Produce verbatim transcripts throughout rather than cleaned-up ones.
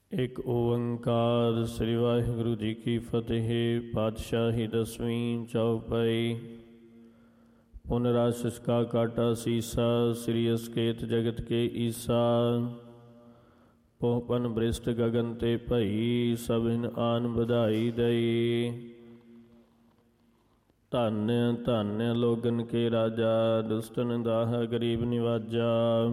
ਇੱਕ ਓੰਕਾਰ ਸ੍ਰੀ ਵਾਹਿਗੁਰੂ ਜੀ ਕੀ ਫਤਿਹ। ਪਾਤਸ਼ਾਹੀ ਦਸਵੀਂ ਚੌਪਈ। ਪੁਨਰਾਸਿਸ ਕਾ ਕਾਟਾ ਸੀਸਾ, ਸ੍ਰੀ ਅਸਕੇਤ ਜਗਤ ਕੇ ਈਸਾ। ਪੋਹਪਨ ਬ੍ਰਿਸ਼ਟ ਗਗਨ ਤੇ ਭਈ, ਸਭਿਨ ਆਨ ਵਧਾਈ ਦਈ। ਧੰਨ ਧੰਨ ਲੋਗਨ ਕੇ ਰਾਜਾ, ਦੁਸ਼ਟਨ ਦਾਹ ਗਰੀਬ ਨਿਵਾਜਾ।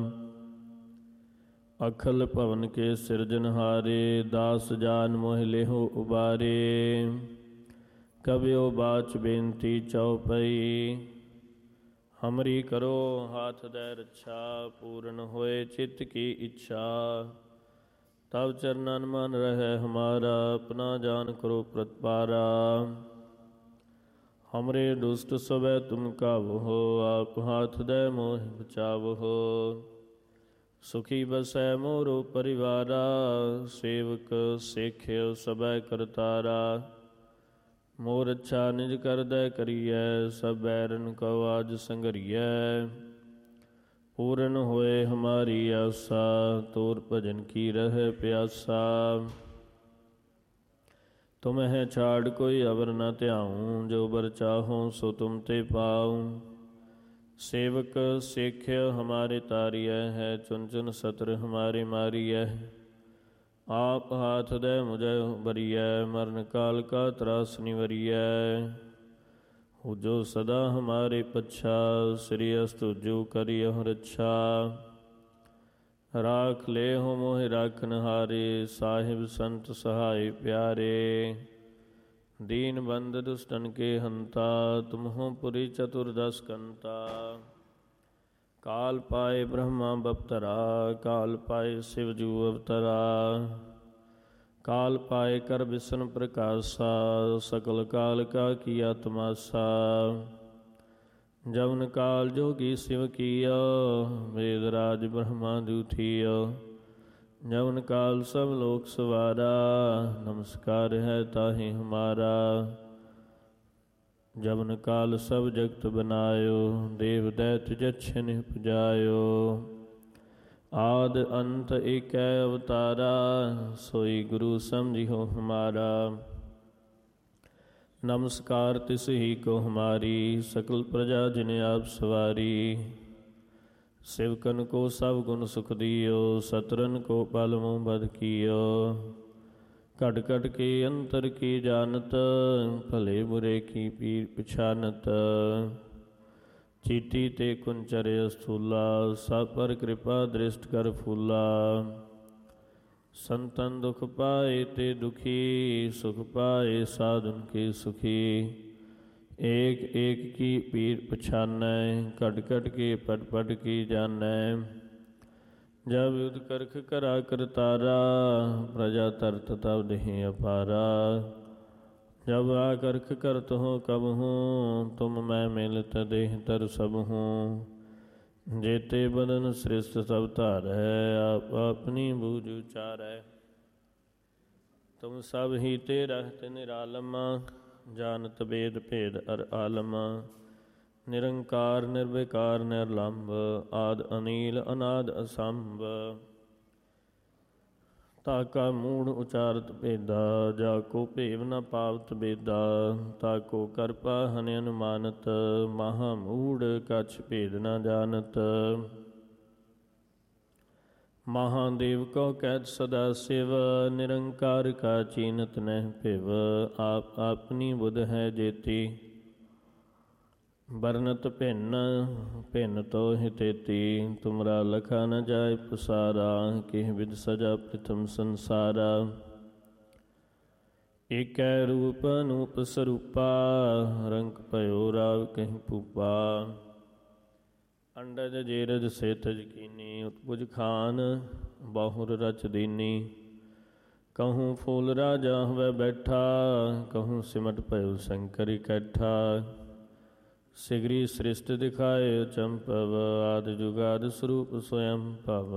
ਅਖਲ ਭਵਨ ਕੇ ਸਿਰਜਨਹਾਰੇ, ਦਾਸ ਜਾਨ ਮੋਹਿ ਲੇਹੁ ਉਬਾਰੇ। ਕਬਿਓ ਬਾਚ ਬੇਨਤੀ ਚਉਪਈ, ਹਮਰੀ ਕਰੋ ਹਾਥ ਦੈ ਰੱਛਾ। ਪੂਰਨ ਹੋਏ ਚਿੱਤ ਕੀ ਇੱਛਾ, ਤਬ ਚਰਨਨ ਮਨ ਰਹਿ ਹਮਾਰਾ। ਆਪਣਾ ਜਾਨ ਕਰੋ ਪ੍ਰਤਪਾਰਾ, ਹਮਰੇ ਦੁਸ਼ਟ ਸਵੈ ਤੁਮ ਕਾਵਹੋ। ਆਪ ਹਾਥ ਦੈ ਮੋਹਿ ਬਚਾਵਹੋ, ਸੁਖੀ ਬਸੈ ਮੋਰੋ ਪਰਿਵਾਰਾ। ਸੇਵਕ ਸੇਖਿਓ ਸਭੈ ਕਰਤਾਰਾ, ਮੋਰ ਅੱਛਾ ਨਿਜ ਕਰਦੈ ਕਰੀਐ। ਸਭ ਬੈਰਨ ਕਉ ਆਜ ਸੰਘਰੀਐ, ਪੂਰਨ ਹੋਏ ਹਮਾਰੀ ਆਸਾ। ਤੋਰ ਭਜਨ ਕੀ ਰਹਿ ਪਿਆਸਾ, ਤੁਮਹਿ ਛਾੜ ਕੋਈ ਅਵਰ ਨ ਧਿਆਉ। ਜੋ ਬਰ ਚਾਹੋ ਸੋ ਤੁਮ ਤੇ ਪਾਉ। ਸੇਵਕ ਸੇਖਿਆ ਹਮਾਰੇ ਤਾਰੀਐ ਹੈ, ਚੁਨ ਚੁਨ ਸਤਰ ਹਮਾਰੇ ਮਾਰੀਐ। ਆਪ ਹਾਥ ਦੈ ਮੁਝੈ ਬਰੀਐ, ਮਰਨ ਕਾਲ ਕਾ ਤਰਾਸ ਨਿਵਰੀਐ। ਹੁਜੋ ਸਦਾ ਹਮਾਰੇ ਪੱਛਾ, ਸ੍ਰੀ ਅਸਤੁਜੋ ਕਰਿਅਹੁ ਰੱਛਾ। ਰਾਖ ਲੇਹੁ ਮੋਹਿ ਰਾਖਨਹਾਰੇ, ਸਾਹਿਬ ਸੰਤ ਸਹਾਇ ਪਿਆਰੇ। ਦੀਨ ਬੰਦ ਦੁਸ਼ਟਨ ਕੇ ਹੰਤਾ, ਤੁਮਹੁ ਪੁਰੀ ਚਤੁਰਦਸ ਕੰਤਾ। ਕਾਲ ਪਾਏ ਬ੍ਰਹਮਾ ਬਪਤਰਾ, ਕਾਲ ਪਾਏ ਸਿਵ ਜੂ ਅਵਤਰਾ। ਕਾਲ ਪਾਏ ਕਰ ਵਿਸ਼ਨ ਪ੍ਰਕਾਸ਼ਾ, ਸਕਲ ਕਾਲ ਕਾ ਕੀਆ ਤਮਾਸਾ। ਜਵਨ ਕਾਲ ਜੋਗੀ ਸਿਵ ਕੀਆ, ਵੇਦ ਰਾਜ ਬ੍ਰਹਮਾ ਦੂਥੀਆ। ਜਵਨ ਕਾਲ ਸਭ ਲੋਕ ਸਵਾਰਾ, ਨਮਸਕਾਰ ਹੈ ਤਾਹਿ ਹਮਾਰਾ। ਜਵਨ ਕਾਲ ਸਭ ਜਗਤ ਬਨਾਇਓ, ਦੇਵ ਦੈਤ ਜਛਿ ਪੁਜਾਇਓ। ਆਦ ਅੰਤ ਏਕੈ ਅਵਤਾਰਾ, ਸੋਈ ਗੁਰੂ ਸਮਝਿਓ ਹਮਾਰਾ। ਨਮਸਕਾਰ ਤਿਸ ਹੀ ਕੋ ਹਮਾਰੀ, ਸਕਲ ਪ੍ਰਜਾ ਜਿਨ ਆਪ ਸਵਾਰੀ। ਸਿਵਕਨ ਕੋ ਸਭ ਗੁਣ ਸੁਖ ਦਿਓ, ਸਤਰਨ ਕੋ ਪਲ ਮੁਹ ਬਦ ਕੀਓ। ਘਟ ਘਟ ਕੇ ਅੰਤਰ ਕੀ ਜਾਨਤ, ਭਲੇ ਬੁਰੇ ਕੀ ਪੀਰ ਪਛਾਨਤ। ਚੀਟੀ ਤੇ ਕੁੰਚਰ ਅਸਥੂਲਾ, ਸਭ ਪਰ ਕਿਰਪਾ ਦ੍ਰਿਸ਼ਟ ਕਰ ਫੂਲਾ। ਸੰਤਨ ਦੁਖ ਪਾਏ ਤੇ ਦੁਖੀ, ਸੁਖ ਪਾਏ ਸਾਧਨ ਕੇ ਸੁਖੀ। ਏਕ ਏਕ ਕੀ ਪੀਰ ਪਛਾਨੈ, ਘਟ ਘਟ ਕੇ ਪਟ ਪਟ ਕੀ ਜਾਨੈ। ਜਬ ਯੁਧ ਕਰਖ ਕਰਾ ਕਰਤਾਰਾ, ਪ੍ਰਜਾ ਤਰਤ ਤਬ ਦੇਹ ਅਪਾਰਾ। ਜਬ ਆ ਕਰਖ ਕਰਤ ਹੋ ਕਬਹੂ, ਤੁਮ ਮੈਂ ਮਿਲਤ ਦੇਹ ਤਰ ਸਬਹੂ। ਜੇਤੇ ਬਦਨ ਸ੍ਰਿਸ਼ਟ ਸਭ ਧਾਰੈ, ਆਪ ਆਪਣੀ ਬੂਝ ਉਚਾਰੈ। ਤੁਮ ਸਭ ਹੀ ਤੇ ਰਹਤ ਨਿਰਾਲਮ, ਜਾਨਤ ਬੇਦ ਭੇਦ ਅਰ ਆਲਮ। ਨਿਰੰਕਾਰ ਨਿਰਵਿਕਾਰ ਨਿਰਲੰਭ, ਆਦ ਅਨੀਲ ਅਨਾਦ ਅਸੰਭ। ਤਾ ਕਾ ਮੂੜ ਉਚਾਰਤ ਭੇਦਾ, ਜਾ ਕੋ ਭੇਵ ਨ ਪਾਵਤ ਬੇਦਾ। ਤਾ ਕੋ ਕਰਪਾ ਹਨਿ ਅਨੁਮਾਨਤ, ਮਹਾ ਮੂੜ ਕਛ ਭੇਦ ਨ ਜਾਨਤ। ਮਹਾਦੇਵ ਕੋ ਕਹਿਤ ਸਦਾ ਸਿਵ, ਨਿਰੰਕਾਰ ਕਾ ਚੀਨਤ ਨਹਿ ਭਿਵ। ਆਪ ਆਪਣੀ ਬੁਧ ਹੈ ਜੇਤੀ, ਬਰਨਤ ਭਿੰਨ ਭਿੰਨ ਤੋਹਿ ਤੇਤੀ। ਤੁਮਰਾ ਲਖਾ ਨ ਜਾਇ ਪਸਾਰਾ, ਕਿਹ ਵਿਦ ਸਜਾ ਪ੍ਰਥਮ ਸੰਸਾਰਾ। ਏਕੈ ਰੂਪ ਅਨੂਪ ਸਰੂਪਾ, ਰੰਗ ਭਇਓ ਰਾਵ ਕਹੀ ਭੂਪਾ। ਅੰਡਜ ਜੇਰਜ ਸੇਤਜ ਕੀਨੀ, ਉਤਪੁਜ ਖਾਨ ਬਾਹੁਰ ਰਚ ਦੀਨੀ। ਕਹੂੰ ਫੂਲ ਰਾਜਾ ਹਵੈ ਬੈਠਾ, ਕਹੂੰ ਸਿਮਟ ਭਇਓ ਸ਼ੰਕਰ ਇਕੱਠਾ। ਸਿਗਰੀ ਸ੍ਰਿਸ਼ਟ ਦਿਖਾਏ ਚੰਪਵ, ਆਦਿ ਜੁਗਾਦਿ ਸਰੂਪ ਸਵਯੰ ਭਵ।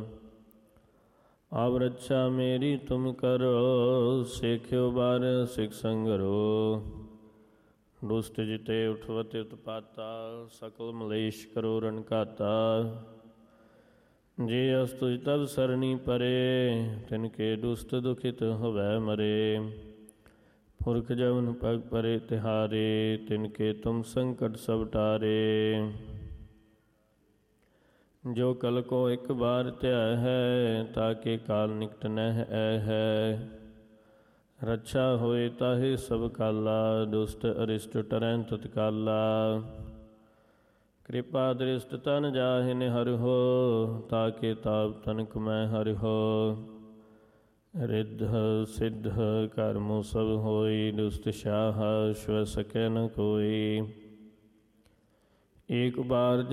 ਆਵ ਰੱਛਾ ਮੇਰੀ ਤੁਮ ਕਰੋ, ਸੇਖਿਓ ਬਾਰ ਸਿਖ ਸੰਗਰੋ। ਦੁਸ਼ਟ ਜਿਤੇ ਉਠਵਤ ਉਤਪਾਤਾ, ਸਕਲ ਮਲੇਸ਼ ਕਰੋ ਰਨ ਘਾਤਾ। ਜੇ ਅਸ ਤੁਝ ਤਬ ਸਰਣੀ ਪਰੇ, ਤਿਨਕੇ ਦੁਸਤ ਦੁਖਿਤ ਹਵੈ ਮਰੇ। ਪੁਰਖ ਜਵਨ ਪਗ ਪਰੇ ਤਿਹਾਰੇ, ਤਿਨਕੇ ਤੁਮ ਸੰਕਟ ਸਭ ਟਾਰੇ। ਜੋ ਕਲ ਕੋ ਇੱਕ ਬਾਰ ਧਿਆ ਹੈ, ਤਾਕੇ ਕਾਲ ਨਿਕਟ ਨਹਿ ਐ ਹੈ। ਰੱਛਾ ਹੋਏ ਤਾਹੇ ਸਭ ਕਾਲਾ, ਦੁਸਟ ਅਰਿਸ਼ਟ ਟਰੈਂ ਤਤਕਾਲਾ। ਕਿਰਪਾ ਦ੍ਰਿਸ਼ਟ ਤਨ ਜਾਹਿ ਨਿਹਰਿਓ, ਤਾਕੇ ਤਾਪ ਤਨਕ ਮੈਂ ਹਰਿਓ। ਰਿੱਧ ਸਿੱਧ ਕਰਮੁ ਸਭ ਹੋਈ, ਦੁਸਟ ਸ਼ਾਹ ਛੁਐ ਸਕੈ ਨ ਕੋਈ। ਏਕ ਬਾਰ